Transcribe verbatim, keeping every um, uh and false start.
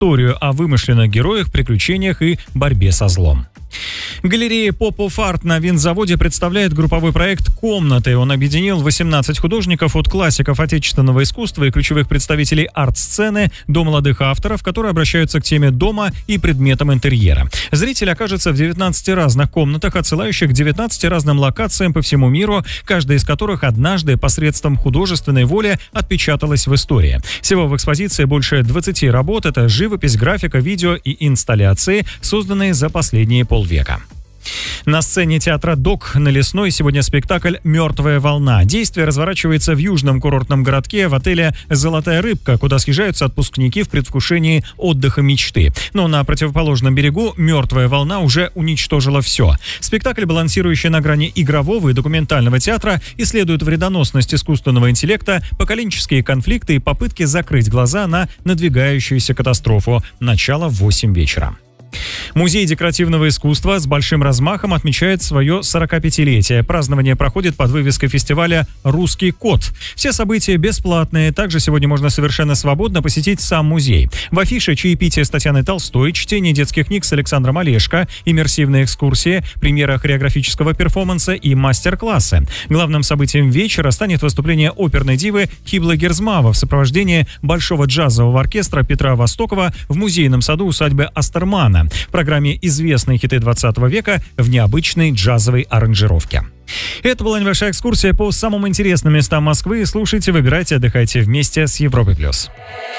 историю о вымышленных героях, приключениях и борьбе со злом. Галерея Pop-Up Art на винзаводе представляет групповой проект «Комнаты». Он объединил восемнадцать художников от классиков отечественного искусства и ключевых представителей арт-сцены до молодых авторов, которые обращаются к теме дома и предметам интерьера. Зритель окажется в девятнадцати разных комнатах, отсылающих к девятнадцати разным локациям по всему миру, каждая из которых однажды посредством художественной воли отпечаталась в истории. Всего в экспозиции больше двадцати работ. Это живопись, графика, видео и инсталляции, созданные за последние полвека. На сцене театра ДОК на Лесной сегодня спектакль «Мертвая волна». Действие разворачивается в южном курортном городке в отеле «Золотая рыбка», куда съезжаются отпускники в предвкушении отдыха мечты. Но на противоположном берегу «Мертвая волна» уже уничтожила все. Спектакль, балансирующий на грани игрового и документального театра, исследует вредоносность искусственного интеллекта, поколенческие конфликты и попытки закрыть глаза на надвигающуюся катастрофу. Начало в восемь вечера. Музей декоративного искусства с большим размахом отмечает свое сорокапятилетие. Празднование проходит под вывеской фестиваля «Русский кот». Все события бесплатные. Также сегодня можно совершенно свободно посетить сам музей. В афише чаепитие с Татьяной Толстой, чтение детских книг с Александром Олешко, иммерсивные экскурсии, премьера хореографического перформанса и мастер-классы. Главным событием вечера станет выступление оперной дивы Хиблы Герзмава в сопровождении большого джазового оркестра Петра Востокова в музейном саду усадьбы Астермана. В программе известные хиты двадцатого века в необычной джазовой аранжировке. Это была небольшая экскурсия по самым интересным местам Москвы. Слушайте, выбирайте, отдыхайте вместе с Европой+.